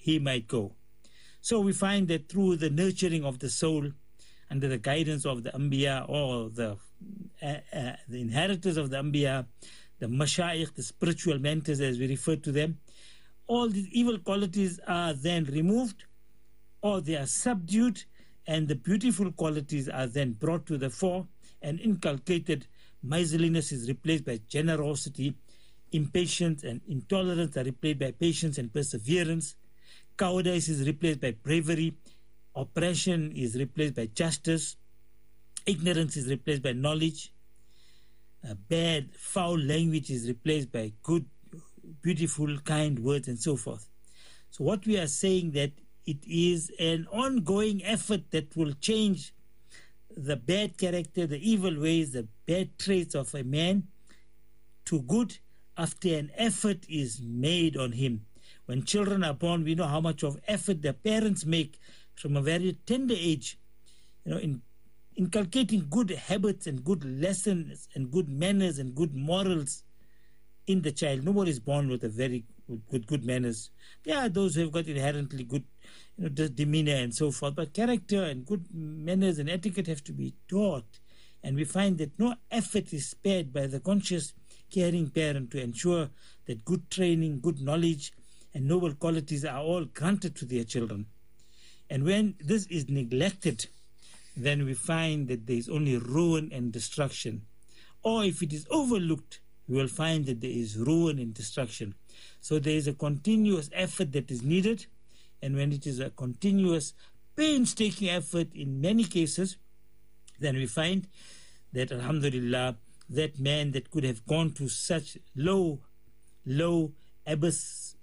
he might go. So we find that through the nurturing of the soul, under the guidance of the Anbiya, or the inheritors of the Anbiya, the Mashayikh, the spiritual mentors as we refer to them, all these evil qualities are then removed, or they are subdued, and the beautiful qualities are then brought to the fore and inculcated. Miserliness is replaced by generosity, impatience and intolerance are replaced by patience and perseverance, cowardice is replaced by bravery, oppression is replaced by justice, ignorance is replaced by knowledge, bad, foul language is replaced by good, beautiful, kind words, and so forth. So what we are saying, that it is an ongoing effort that will change the bad character, the evil ways, the bad traits of a man to good after an effort is made on him. When children are born, we know how much of effort their parents make from a very tender age, in inculcating good habits and good lessons and good manners and good morals in the child. Nobody is born with a very good manners. There are those who have got inherently good demeanor and so forth, but character and good manners and etiquette have to be taught. And we find that no effort is spared by the conscious, caring parent to ensure that good training, good knowledge, and noble qualities are all granted to their children. And when this is neglected, then we find that there is only ruin and destruction. Or if it is overlooked, we will find that there is ruin and destruction. So there is a continuous effort that is needed, and when it is a continuous, painstaking effort in many cases, then we find that, alhamdulillah, that man that could have gone to such low abyss,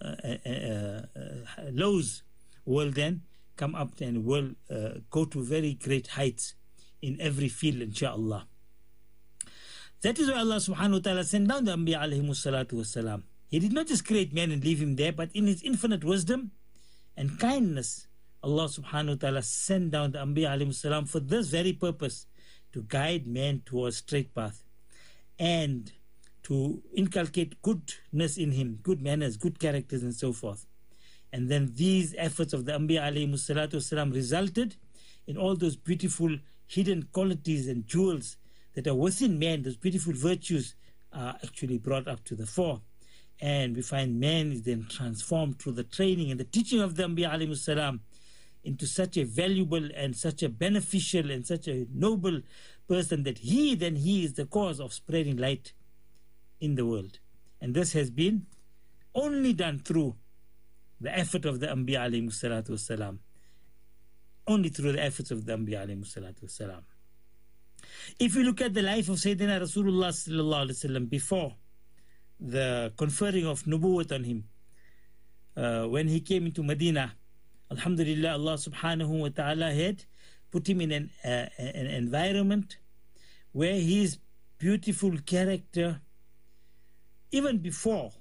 lows, will then come up and will go to very great heights in every field, inshaAllah. That is why Allah subhanahu wa ta'ala sent down the Anbiya alayhimu salatu wasalam. He did not just create man and leave him there, but in his infinite wisdom and kindness, Allah subhanahu wa ta'ala sent down the Anbiya alayhimu salam for this very purpose, to guide man towards straight path and to inculcate goodness in him, good manners, good characters, and so forth. And then these efforts of the Anbiya alayhimu salatu wasalam resulted in all those beautiful hidden qualities and jewels that are within man. Those beautiful virtues are actually brought up to the fore. And we find man is then transformed through the training and the teaching of the Anbiya alayhimu salam into such a valuable and such a beneficial and such a noble person that he is the cause of spreading light in the world. And this has been only done through the effort of the Anbiya alayhimu salatu wasalam. Only through the efforts of the Anbiya alayhimu salatu wasalam. If you look at the life of Sayyidina Rasulullah sallallahu alaihi wasallam before the conferring of nubuwwat on him, when he came into Medina, alhamdulillah, Allah subhanahu wa ta'ala had put him in an environment where his beautiful character, even before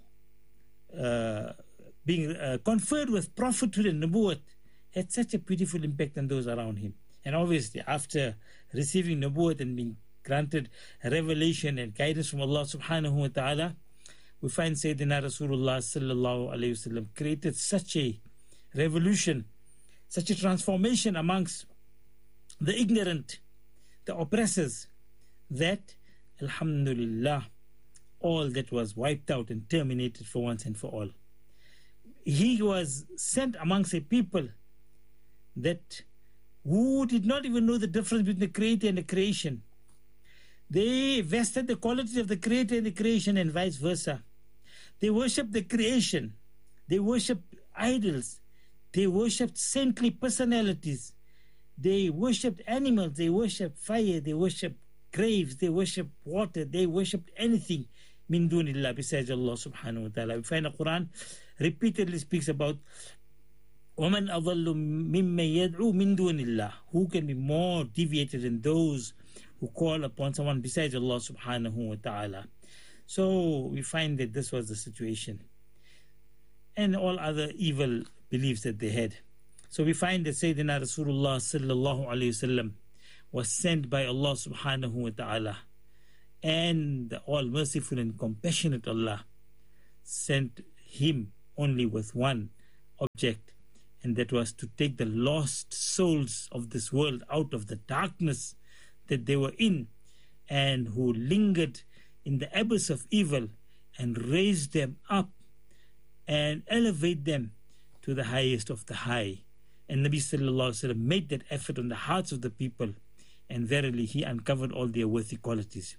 being conferred with prophethood and nubuwwat, had such a beautiful impact on those around him. And obviously, after receiving nubuwwat and being granted revelation and guidance from Allah subhanahu wa ta'ala, we find Sayyidina Rasulullah sallallahu alayhi wasallam created such a revolution, such a transformation amongst the ignorant, the oppressors, that, alhamdulillah, all that was wiped out and terminated for once and for all. He was sent amongst a people that who did not even know the difference between the creator and the creation. They vested the qualities of the creator and the creation, and vice versa. They worshipped the creation. They worshipped idols. They worshipped saintly personalities. They worshipped animals. They worshipped fire. They worshipped graves. They worshipped water. They worshipped anything min dunillah besides Allah subhanahu wa ta'ala. We find the Quran repeatedly speaks about وَمَنْ أَضَلُّ مِمَّنْ يَدْعُو مِنْ دُونِ اللَّهِ. Who can be more deviated than those who call upon someone besides Allah subhanahu wa ta'ala. So we find that this was the situation, and all other evil beliefs that they had. So we find that Sayyidina Rasulullah sallallahu alayhi wasallam was sent by Allah subhanahu wa ta'ala, and the all merciful and compassionate Allah sent him only with one object, and that was to take the lost souls of this world out of the darkness that they were in and who lingered in the abyss of evil, and raise them up and elevate them to the highest of the high. And Nabi sallallahu alaihi wasallam made that effort on the hearts of the people, and verily he uncovered all their worthy qualities.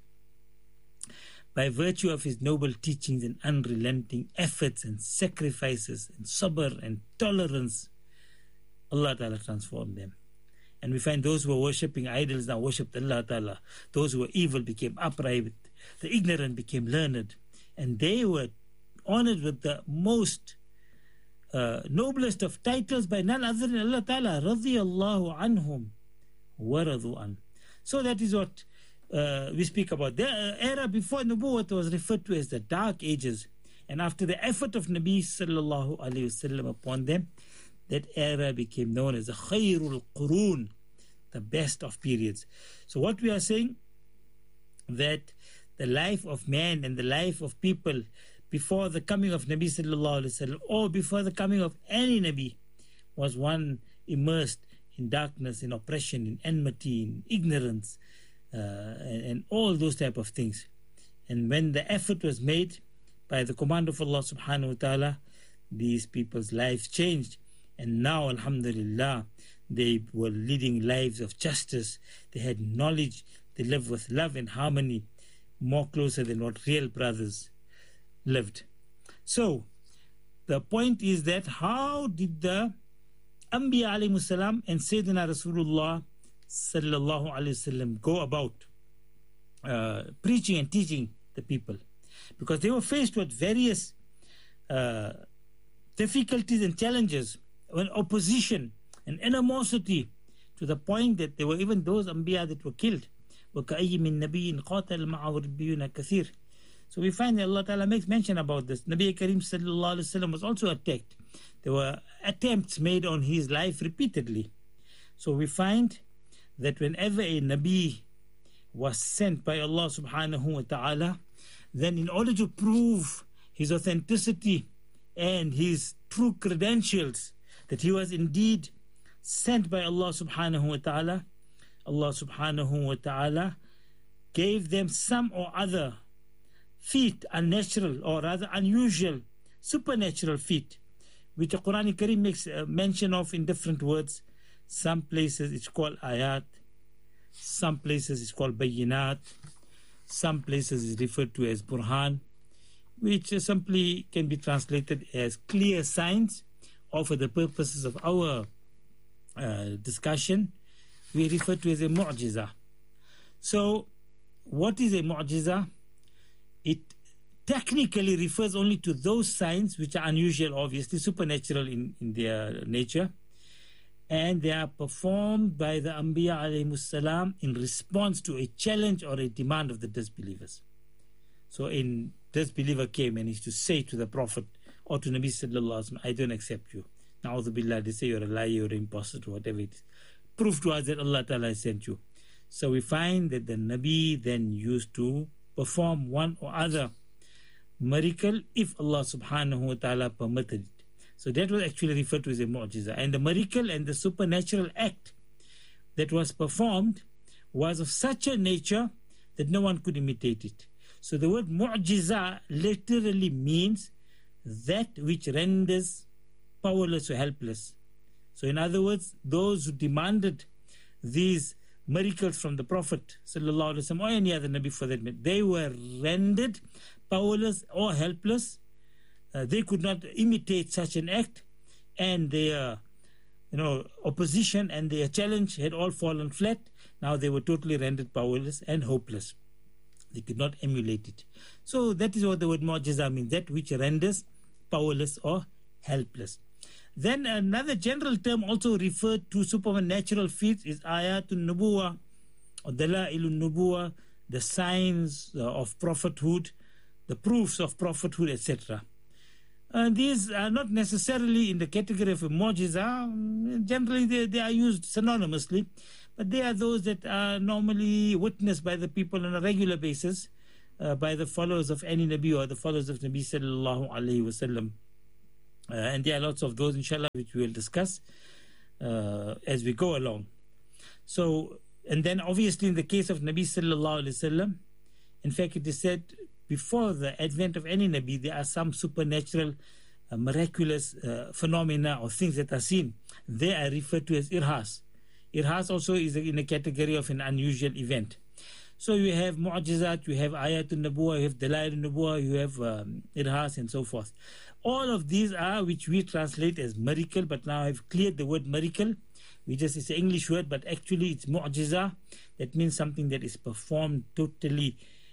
By virtue of his noble teachings and unrelenting efforts and sacrifices and sabr and tolerance, Allah Ta'ala transformed them. And we find those who were worshipping idols now worshipped Allah Ta'ala. Those who were evil became upright. The ignorant became learned. And they were honored with the most noblest of titles by none other than Allah Ta'ala. Radiyallahu anhum wa radu an. So that is what we speak about. The era before Nubuwwat was referred to as the Dark Ages. And after the effort of Nabi sallallahu alayhi wasallam upon them, that era became known as the Khairul Qurun, the best of periods. So what we are saying, that the life of man and the life of people before the coming of Nabi sallallahu alaihi wasallam, or before the coming of any Nabi, was one immersed in darkness, in oppression, in enmity, in ignorance, and all those type of things. And when the effort was made by the command of Allah subhanahu wa ta'ala, these people's lives changed. And now, alhamdulillah, they were leading lives of justice. They had knowledge. They lived with love and harmony, more closer than what real brothers lived. So, the point is that how did the Anbiya alayhi salam and Sayyidina Rasulullah sallallahu alayhi wasallam go about preaching and teaching the people? Because they were faced with various difficulties and challenges, and opposition and animosity, to the point that there were even those Anbiya that were killed. وَكَأَيِّ مِن نَبِيٍّ قَاتَلَ مَعَهُ رِبِّيُّونَ كَثِيرٌ. So we find that Allah Ta'ala makes mention about this. Nabi Kareem sallallahu alayhi wa sallam was also attacked. There were attempts made on his life repeatedly. So we find that whenever a Nabi was sent by Allah subhanahu wa ta'ala, then in order to prove his authenticity and his true credentials, that he was indeed sent by Allah subhanahu wa ta'ala, Allah subhanahu wa ta'ala gave them some or other feat, unnatural or rather unusual, supernatural feat, which the Quran Kareem makes mention of in different words. Some places it's called ayat, some places it's called bayinat, some places it's referred to as burhan, which simply can be translated as clear signs, or for the purposes of our discussion, we refer to as a mu'jiza. So, what is a mu'jiza? It technically refers only to those signs which are unusual, obviously supernatural in their nature, and they are performed by the Anbiya alayhimus salam in response to a challenge or a demand of the disbelievers. So a disbeliever came and is to say to the Prophet or to Nabi sallallahu alaihi wasallam, I don't accept you. Na'udhu billah, they say you're a liar, you're an impostor, whatever it is. Prove to us that Allah Ta'ala has sent you. So we find that the Nabi then used to perform one or other miracle if Allah subhanahu wa ta'ala permitted it. So that was actually referred to as a mu'jiza. And the miracle and the supernatural act that was performed was of such a nature that no one could imitate it. So the word mu'jiza literally means that which renders powerless or helpless. So in other words, those who demanded these miracles from the Prophet sallallahu alaihi wasallam or any other Nabi for that matter, they were rendered powerless or helpless. They could not imitate such an act, and their opposition and their challenge had all fallen flat. Now they were totally rendered powerless and hopeless. They could not emulate it. So that is what the word mu'jiza means, that which renders powerless or helpless. Then another general term also referred to supernatural feats is ayatun nubuwa or dalailun nubuwa, the signs of prophethood, the proofs of prophethood, etc. These are not necessarily in the category of a mu'jiza. Generally they are used synonymously, but they are those that are normally witnessed by the people on a regular basis, by the followers of any Nabi or the followers of Nabi sallallahu alayhi wasallam. And there are lots of those, inshallah, which we will discuss as we go along. So, and then obviously in the case of Nabi sallallahu alaihi wasallam, in fact it is said before the advent of any Nabi, there are some supernatural, miraculous phenomena or things that are seen. They are referred to as irhas. Irhas also is in a category of an unusual event. So you have mu'jizat, you have ayatul nabuwa, you have dalail nabuwa, you have irhas and so forth. All of these are which we translate as miracle, but now I've cleared the word miracle. It's an English word, but actually it's mu'jiza. That means something that is performed totally,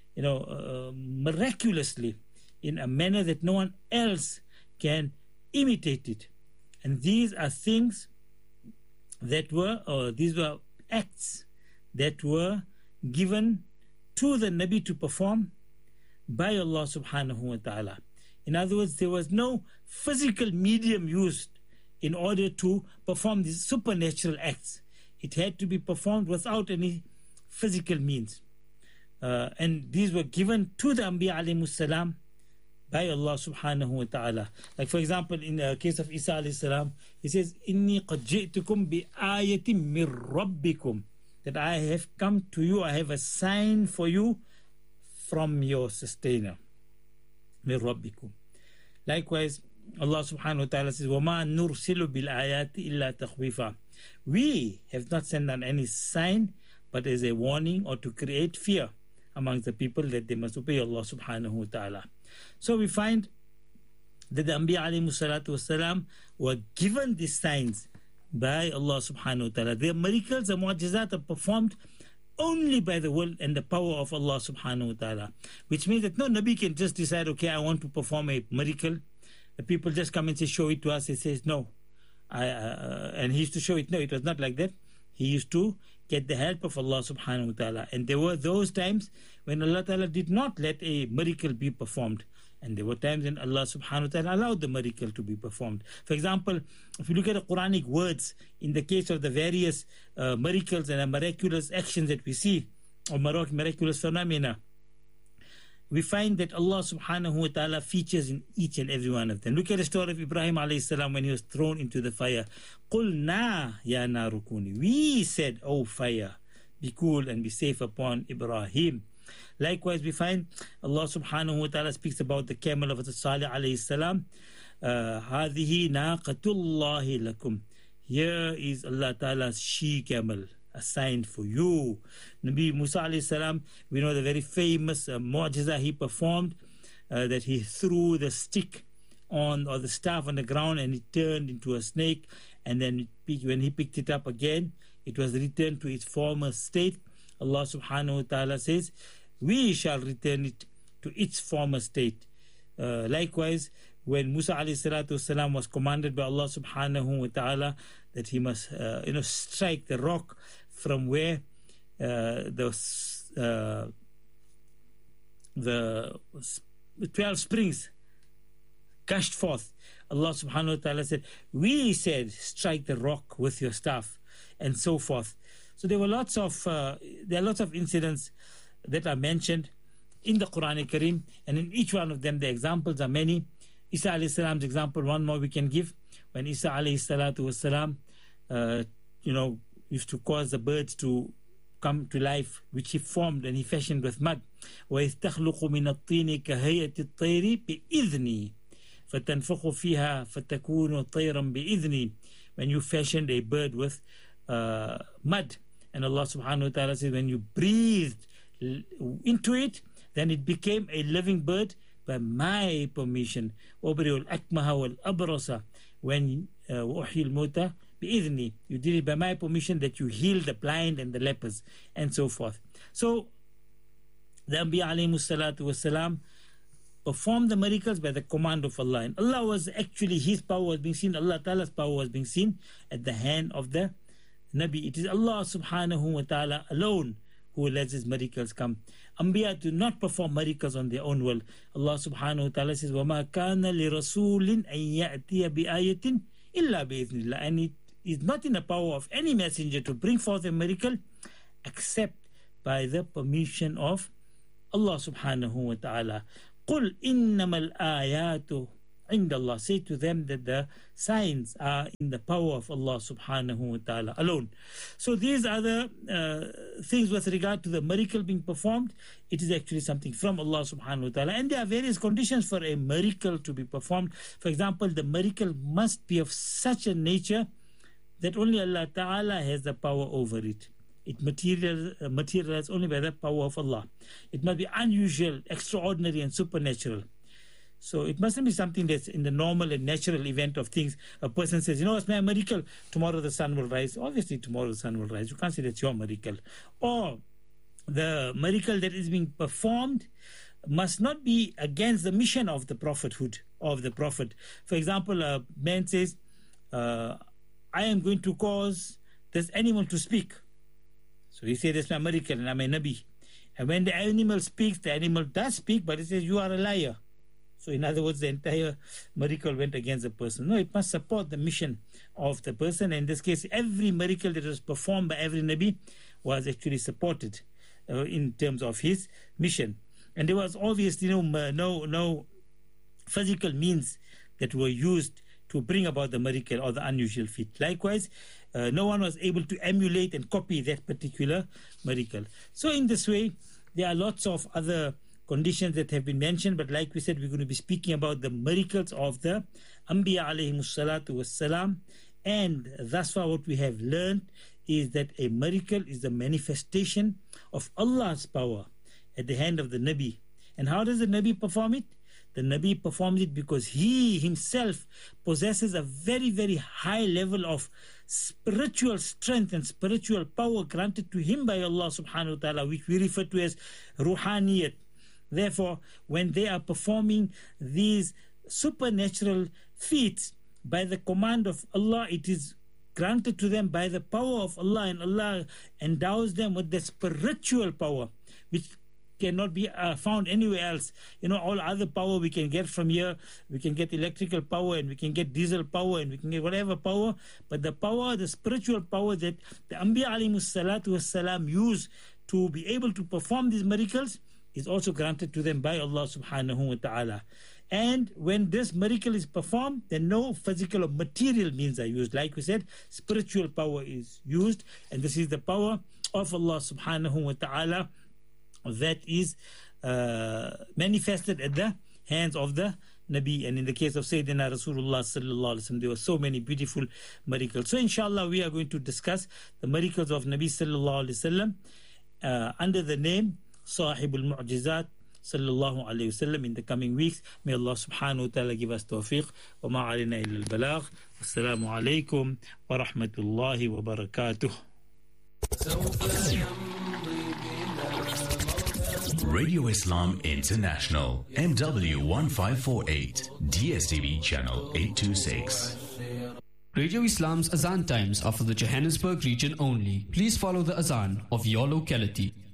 miraculously in a manner that no one else can imitate it. And these are things that these were acts that were given to the Nabi to perform by Allah subhanahu wa ta'ala. In other words, there was no physical medium used in order to perform these supernatural acts. It had to be performed without any physical means. And these were given to the Anbiya alayhimus salam by Allah subhanahu wa ta'ala. Like for example, in the case of Isa alayhi salam, he says, Inni qad ji'tukum bi ayatin min rabbikum. That I have come to you, I have a sign for you from your sustainer. Min rabbikum. Likewise, Allah subhanahu wa ta'ala says, وَمَا نُرْسِلُ بِالْآيَاتِ إِلَّا تَخْوِيفًا. We have not sent down any sign but as a warning or to create fear amongst the people that they must obey Allah subhanahu wa ta'ala. So we find that the Anbiya alayhi salatu wasalam were given these signs by Allah subhanahu wa ta'ala. Their miracles, the mu'jizat are performed only by the will and the power of Allah subhanahu wa ta'ala. Which means that no Nabi can just decide, okay, I want to perform a miracle. The people just come and say, show it to us. He says, no. And he used to show it. No, it was not like that. He used to get the help of Allah subhanahu wa ta'ala. And there were those times when Allah ta'ala did not let a miracle be performed. And there were times when Allah subhanahu wa ta'ala allowed the miracle to be performed. For example, if you look at the Quranic words, in the case of the various miracles and miraculous actions that we see, or miraculous phenomena, we find that Allah subhanahu wa ta'ala features in each and every one of them. Look at the story of Ibrahim alayhi salam when he was thrown into the fire. قُلْنَا يَا نَارُ كُونِي. We said, O fire, be cool and be safe upon Ibrahim. Likewise, we find Allah subhanahu wa ta'ala speaks about the camel of Salih alayhi salam. هَذِهِ نَاقَةُ اللَّهِ لَكُمْ. Here is Allah ta'ala's she camel, assigned for you. Nabi Musa alayhi salam, we know the very famous mu'jiza he performed, that he threw the stick on, or the staff on the ground, and it turned into a snake, and then when he picked it up again, it was returned to its former state. Allah subhanahu wa ta'ala says, we shall return it to its former state. Likewise, when Musa alayhi salatu wasalam was commanded by Allah subhanahu wa ta'ala that he must strike the rock from where the 12 springs gushed forth, Allah subhanahu wa ta'ala said, we said, strike the rock with your staff, and so forth. So there are lots of incidents that are mentioned in the Quran Kareem, and in each one of them the examples are many. Isa alayhi salam's example, one more we can give, when Isa alayhi salatu wasalam used to cause the birds to come to life, which he formed and he fashioned with mud. وَإِذْ تَخْلُقُ مِنَ الطِّينِ كَهَيَّةِ الطَّيْرِ بِإِذْنِي فَتَنْفُخُ فِيهَا فَتَكُونُ طَيْرًا بِإِذْنِي. When you fashioned a bird with mud, and Allah subhanahu wa ta'ala says, when you breathed into it, then it became a living bird by my permission. وَبْرِئُ الْأَكْمَهَ وَالْأَبْرَصَ. When وَأُحْيِي الْمَوْتَى بِإِذْنِي, you did it by my permission, that you healed the blind and the lepers, and so forth. So the Anbiya alayhi salatu wasalam performed the miracles by the command of Allah, and Allah was actually, his power was being seen, Allah Ta'ala's power was being seen at the hand of the Nabi. It is Allah subhanahu wa ta'ala alone who lets his miracles come. Anbiya do not perform miracles on their own will. Allah subhanahu wa ta'ala says, وَمَا كَانَ لِرَسُولٍ أَن يَأْتِيَ بِآيَةٍ إِلَّا بِإِذْنِ اللَّهِ. And it is not in the power of any messenger to bring forth a miracle except by the permission of Allah subhanahu wa ta'ala. قُلْ إِنَّمَا الْآيَاتُ عند الله. Say to them that the signs are in the power of Allah subhanahu wa ta'ala alone. So these are the things with regard to the miracle being performed. It is actually something from Allah subhanahu wa ta'ala, and there are various conditions for a miracle to be performed. For example, the miracle must be of such a nature that only Allah ta'ala has the power over it. It materializes only by the power of Allah. It must be unusual, extraordinary and supernatural. So it mustn't be something that's in the normal and natural event of things. A person says, it's my miracle, tomorrow the sun will rise. Obviously tomorrow the sun will rise. You can't say that's your miracle. Or the miracle that is being performed must not be against the mission of the prophethood of the prophet. For example, a man says, I am going to cause this animal to speak. So he says, that's my miracle and I'm a Nabi. And when the animal speaks, the animal does speak, but it says, you are a liar. So in other words, the entire miracle went against the person. No, it must support the mission of the person. In this case, every miracle that was performed by every Nabi was actually supported in terms of his mission. And there was obviously no physical means that were used to bring about the miracle or the unusual feat. Likewise, no one was able to emulate and copy that particular miracle. So in this way, there are lots of other conditions that have been mentioned, but like we said, we're going to be speaking about the miracles of the Anbiya alayhimus salatu wassalam. And thus far what we have learned is that a miracle is the manifestation of Allah's power at the hand of the Nabi. And how does the Nabi perform it? The Nabi performs it because he himself possesses a very, very high level of spiritual strength and spiritual power granted to him by Allah subhanahu wa ta'ala, which we refer to as ruhaniyat. Therefore, when they are performing these supernatural feats by the command of Allah, it is granted to them by the power of Allah, and Allah endows them with the spiritual power, which cannot be found anywhere else. All other power we can get from here. We can get electrical power, and we can get diesel power, and we can get whatever power. But the power, the spiritual power that the Anbiya alayhimus salatu wassalam use to be able to perform these miracles is also granted to them by Allah subhanahu wa ta'ala. And when this miracle is performed, then no physical or material means are used. Like we said, spiritual power is used, and this is the power of Allah subhanahu wa ta'ala that is manifested at the hands of the Nabi. And in the case of Sayyidina Rasulullah sallallahu alaihi wasallam, there were so many beautiful miracles. So inshallah we are going to discuss the miracles of Nabi sallallahu alaihi wasallam under the name Sahibul Mu'jizat sallallahu alayhi wasallam in the coming weeks. May Allah subhanahu wa ta'ala give us tawfiq. Wa ma alayna illa al-balagh. Assalamu alaykum wa rahmatullahi wa barakatuh. Radio Islam International, MW 1548, DSTV channel 826. Radio Islam's Azan times are for the Johannesburg region only. Please follow the Azan of your locality.